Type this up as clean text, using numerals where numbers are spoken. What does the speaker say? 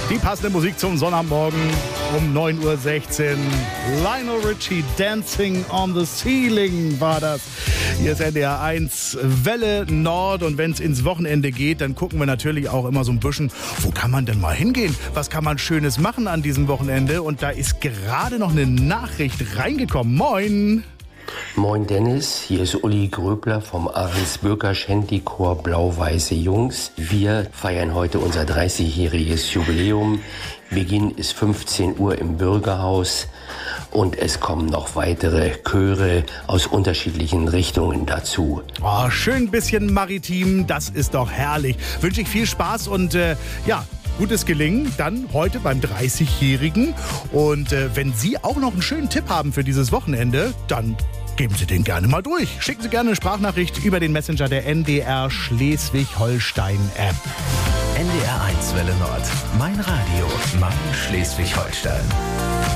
Die passende Musik zum Sonnabendmorgen um 9.16 Uhr. Lionel Richie, Dancing on the Ceiling war das. Hier ist NDR 1 Welle Nord, und wenn es ins Wochenende geht, dann gucken wir natürlich auch immer so ein bisschen, wo kann man denn mal hingehen? Was kann man Schönes machen an diesem Wochenende? Und da ist gerade noch eine Nachricht reingekommen. Moin! Moin Dennis, hier ist Uli Gröbler vom Ahrensbürger Shanty-Chor Blau-Weiße Jungs. Wir feiern heute unser 30-jähriges Jubiläum. Beginn ist 15 Uhr im Bürgerhaus und es kommen noch weitere Chöre aus unterschiedlichen Richtungen dazu. Oh, schön bisschen maritim, das ist doch herrlich. Wünsche ich viel Spaß und gutes Gelingen dann heute beim 30-Jährigen. Und wenn Sie auch noch einen schönen Tipp haben für dieses Wochenende, dann geben Sie den gerne mal durch. Schicken Sie gerne eine Sprachnachricht über den Messenger der NDR Schleswig-Holstein-App. NDR 1 Welle Nord. Mein Radio, mein Schleswig-Holstein.